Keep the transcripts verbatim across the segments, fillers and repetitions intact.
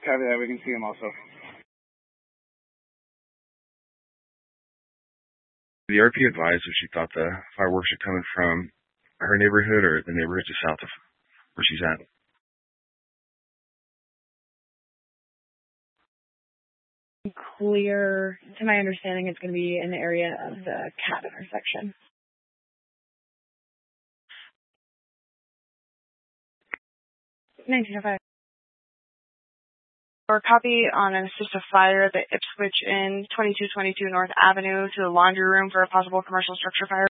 Copy that. We can see him also. The R P advised if she thought the fireworks are coming from her neighborhood or the neighborhood just south of where she's at. Clear. To my understanding, it's going to be in the area of the cat intersection. nineteen oh five. Or copy on an assist of fire at the Ipswich Inn, twenty-two twenty-two North Avenue, to the laundry room for a possible commercial structure fire.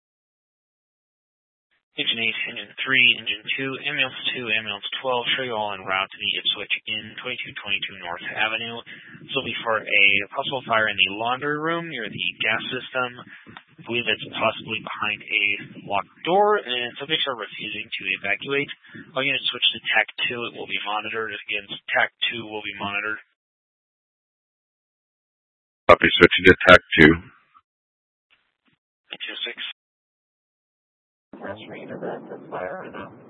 Engine eight, Engine three, Engine two, Ambulance two, Ambulance twelve, show you all en route to the Ipswich Inn, twenty-two twenty-two North Avenue. This will be for a possible fire in the laundry room near the gas system. I believe it's possibly behind a locked door, and subjects are refusing to evacuate. All units switch to TAC two. It will be monitored. Again, TAC two will be monitored. Copy, switching to TAC two. two six. That's right, that's fire right now.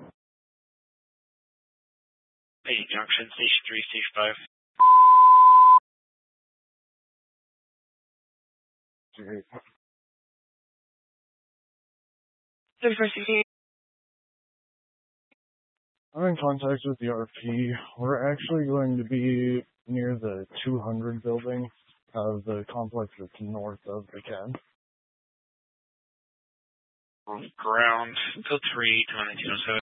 Hey, Junction, Station three, Station five. thirty-four sixty-eight. I'm in contact with the R P. We're actually going to be near the two hundred building of the complex that's north of the C A D. Ground, code three, two nine two oh seven.